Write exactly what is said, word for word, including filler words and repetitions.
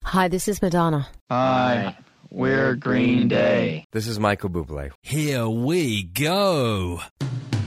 Hi, this is Madonna. Hi, we're Green Day. This is Michael Bublé. Here we go.